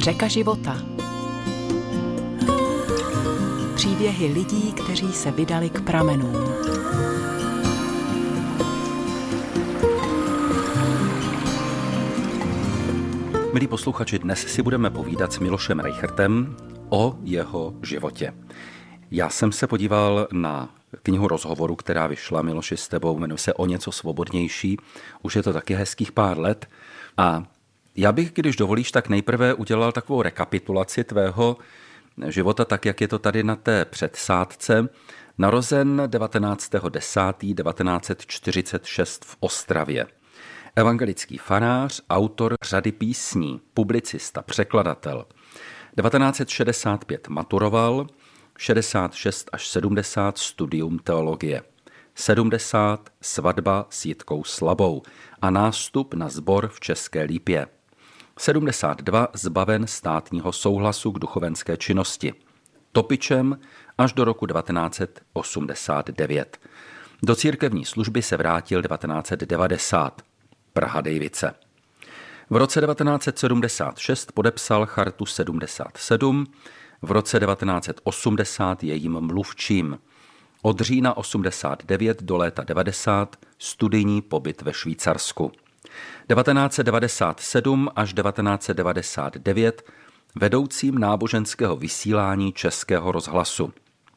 Řeka života. Příběhy lidí, kteří se vydali k pramenům. Milí posluchači, dnes si budeme povídat s Milošem Reichertem o jeho životě. Já jsem se podíval na knihu rozhovoru, která vyšla, Miloši, s tebou, jmenuje se O něco svobodnější. Už je to taky hezkých pár let. A já bych, když dovolíš, tak nejprve udělal takovou rekapitulaci tvého života, tak jak je to tady na té předsádce. Narozen 19.10.1946 v Ostravě. Evangelický farář, autor řady písní, publicista, překladatel. 1965 maturoval, 66 až 70 studium teologie. 70 svatba s Jitkou Slabou a nástup na sbor v České Lípě. 72 zbaven státního souhlasu k duchovenské činnosti. Topičem až do roku 1989. Do církevní služby se vrátil 1990. Praha Dejvice. V roce 1976 podepsal Chartu 77, v roce 1980 jejím mluvčím. Od října 89 do léta 90 studijní pobyt ve Švýcarsku. 1997 až 1999 vedoucím náboženského vysílání Českého rozhlasu.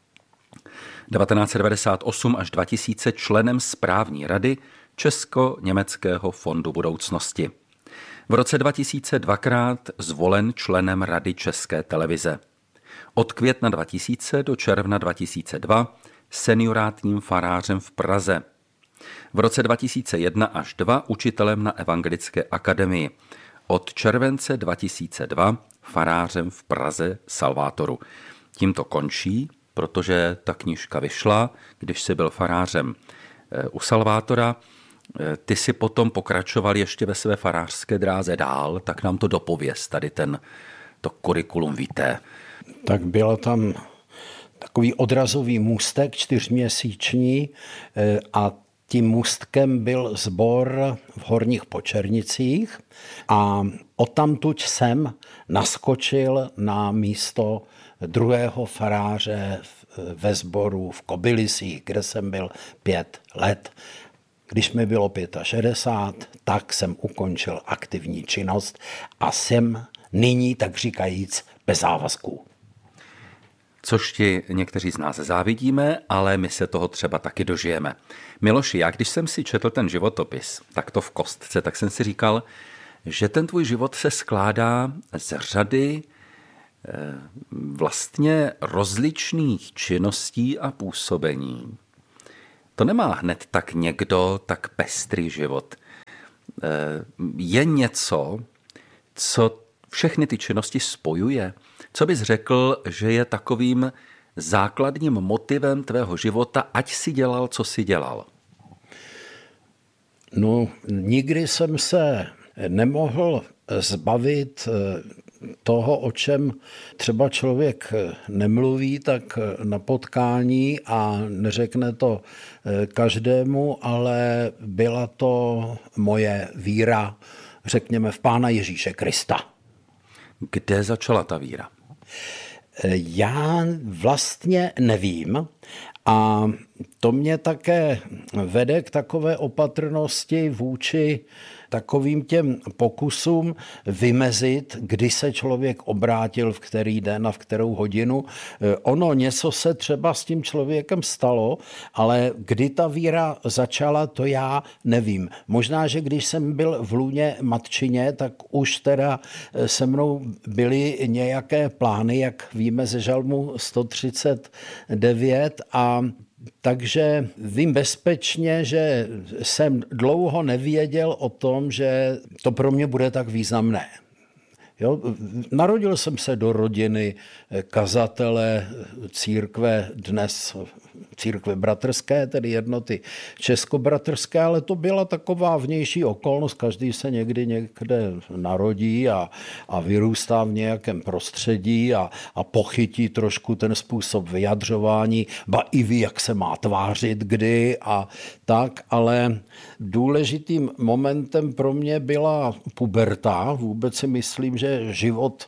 1998 až 2000 členem správní rady Česko-německého fondu budoucnosti. V roce 2000 dvakrát zvolen členem Rady České televize. Od května 2000 do června 2002 seniorátním farářem v Praze. V roce 2001 až 2 učitelem na Evangelické akademii. Od července 2002 farářem v Praze Salvátoru. Tím to končí, protože ta knížka vyšla, když jsi byl farářem u Salvátora. Ty si potom pokračoval ještě ve své farářské dráze dál, tak nám to dopověz, tady to kurikulum vitae. Tak byla tam takový odrazový můstek 4měsíční a tím můstkem byl sbor v Horních Počernicích a odtamtud jsem naskočil na místo druhého faráře ve sboru v Kobylisích, kde jsem byl 5 let. Když mi bylo 65, tak jsem ukončil aktivní činnost a jsem nyní, tak říkajíc, bez závazků. Což ti někteří z nás závidíme, ale my se toho třeba taky dožijeme. Miloši, já když jsem si četl ten životopis, tak to v kostce, tak jsem si říkal, že ten tvůj život se skládá z řady vlastně rozličných činností a působení. To nemá hned tak někdo tak pestrý život. Je něco, co všechny ty činnosti spojuje? Co bys řekl, že je takovým základním motivem tvého života, ať si dělal, co si dělal? No, nikdy jsem se nemohl zbavit toho, o čem třeba člověk nemluví, tak na potkání a neřekne to každému, ale byla to moje víra, řekněme, v Pána Ježíše Krista. Kde začala ta víra? Já vlastně nevím a to mě také vede k takové opatrnosti vůči takovým těm pokusům vymezit, kdy se člověk obrátil, v který den a v kterou hodinu. Ono něco se třeba s tím člověkem stalo, ale kdy ta víra začala, to já nevím. Možná, že když jsem byl v lůně matčině, tak už teda se mnou byly nějaké plány, jak víme ze žalmu 139 a takže vím bezpečně, že jsem dlouho nevěděl o tom, že to pro mě bude tak významné. Jo? Narodil jsem se do rodiny kazatele církve, dnes církve bratrské, tedy jednoty českobratrské, ale to byla taková vnější okolnost. Každý se někde narodí a vyrůstá v nějakém prostředí a pochytí trošku ten způsob vyjadřování, ba i ví, jak se má tvářit, kdy a tak, ale důležitým momentem pro mě byla puberta. Vůbec si myslím, že že život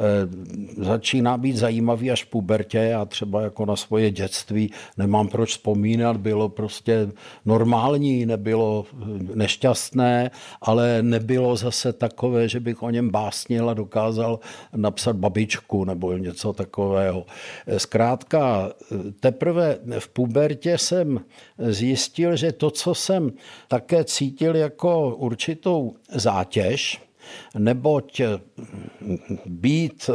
začíná být zajímavý až v pubertě. Já třeba jako na svoje dětství nemám proč vzpomínat, bylo prostě normální, nebylo nešťastné, ale nebylo zase takové, že bych o něm básnil a dokázal napsat babičku nebo něco takového. Zkrátka, teprve v pubertě jsem zjistil, že to, co jsem také cítil jako určitou zátěž, neboť být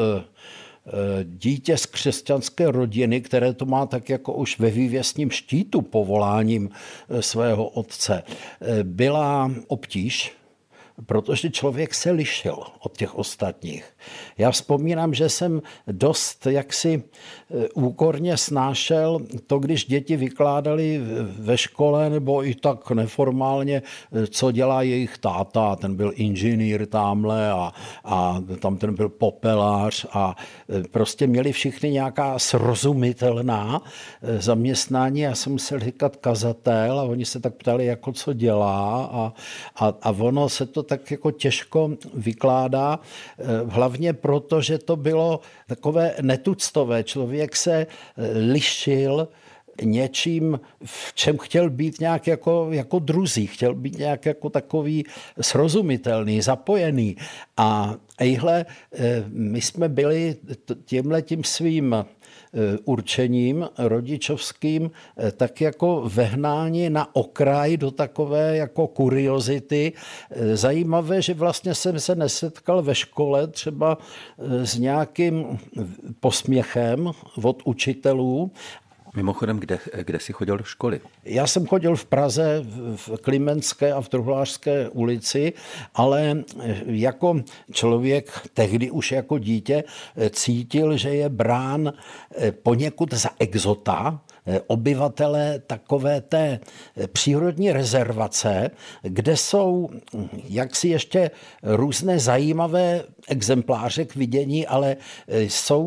dítě z křesťanské rodiny, které to má tak jako už ve vývěsním štítu povoláním svého otce, byla obtíž, protože člověk se lišil od těch ostatních. Já vzpomínám, že jsem dost jaksi úkorně snášel to, když děti vykládali ve škole nebo i tak neformálně, co dělá jejich táta. Ten byl inženýr tamhle a tam ten byl popelář a prostě měli všichni nějaká srozumitelná zaměstnání. Já jsem musel říkat kazatel a oni se tak ptali, jako co dělá a ono se to tak jako těžko vykládá, hlavně proto, že to bylo takové netuctové. Člověk se lišil něčím, v čem chtěl být nějak jako druzí, chtěl být nějak jako takový srozumitelný, zapojený. A ejhle, my jsme byli tímhletím svým určením rodičovským tak jako vehnáni na okraj do takové jako kuriozity. Zajímavé, že vlastně jsem se nesetkal ve škole třeba s nějakým posměchem od učitelů. Mimochodem, kde jsi chodil do školy? Já jsem chodil v Praze, v Klimenské a v Truhlářské ulici, ale jako člověk, tehdy už jako dítě, cítil, že je brán poněkud za exota, obyvatele takové té přírodní rezervace, kde jsou jaksi ještě různé zajímavé exempláře k vidění, ale jsou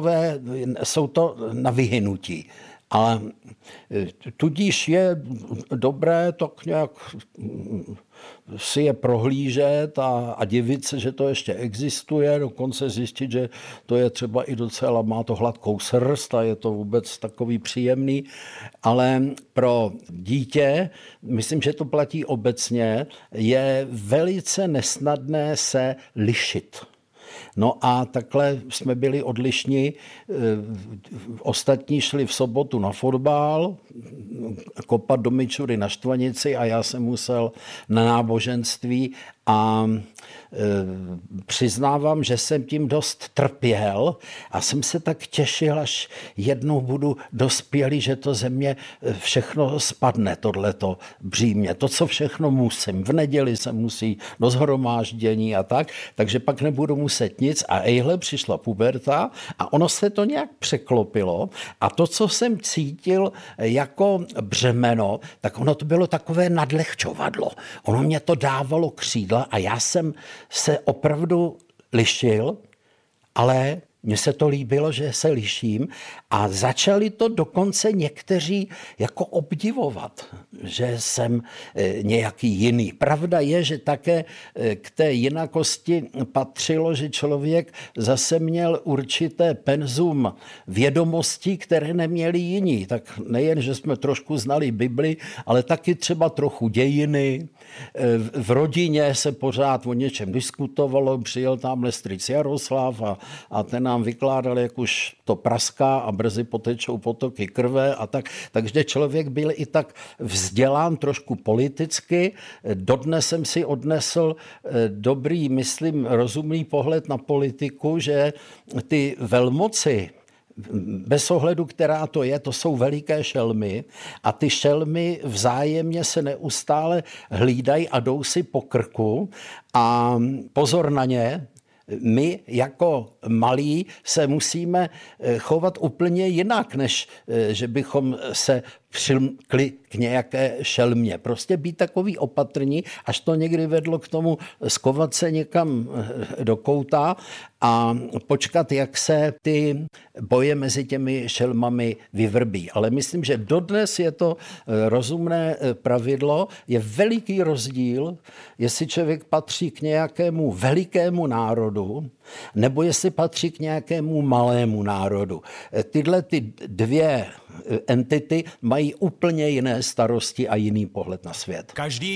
to na vyhynutí. Ale tudíž je dobré tak nějak si je prohlížet a divit se, že to ještě existuje, dokonce zjistit, že to je třeba i docela, má to hladkou srst a je to vůbec takový příjemný, ale pro dítě, myslím, že to platí obecně, je velice nesnadné se lišit. No a takhle jsme byli odlišní. Ostatní šli v sobotu na fotbal, kopat do Mičury na Štvanici a já jsem musel na náboženství a přiznávám, že jsem tím dost trpěl a jsem se tak těšil, až jednou budu dospělý, že to ze mě všechno spadne, tohleto břímě, to, co všechno musím. V neděli se musí do shromáždění a tak, takže pak nebudu muset nic a ejhle přišla puberta a ono se to nějak překlopilo a to, co jsem cítil jako břemeno, tak ono to bylo takové nadlehčovadlo. Ono mě to dávalo křídla a já jsem se opravdu lišil, ale mně se to líbilo, že se liším a začali to dokonce někteří jako obdivovat, že jsem nějaký jiný. Pravda je, že také k té jinakosti patřilo, že člověk zase měl určité penzum vědomostí, které neměli jiní. Tak nejen, že jsme trošku znali Bibli, ale taky třeba trochu dějiny. V rodině se pořád o něčem diskutovalo, přijel tamhle strýc Jaroslav a ten nám vykládal, jak už to praská a brzy potečou potoky krve a tak. Takže člověk byl i tak vzdělán trošku politicky. Dodnes jsem si odnesl dobrý, myslím, rozumný pohled na politiku, že ty velmoci, bez ohledu, která to je, to jsou veliké šelmy a ty šelmy vzájemně se neustále hlídají a jdou si po krku a pozor na ně. My jako malí se musíme chovat úplně jinak, než že bychom se přilkli k nějaké šelmě. Prostě být takový opatrní, až to někdy vedlo k tomu skovat se někam do kouta a počkat, jak se ty boje mezi těmi šelmami vyvrbí. Ale myslím, že dodnes je to rozumné pravidlo. Je veliký rozdíl, jestli člověk patří k nějakému velikému národu, nebo jestli patří k nějakému malému národu. Tyhle ty dvě entity mají úplně jiné starosti a jiný pohled na svět.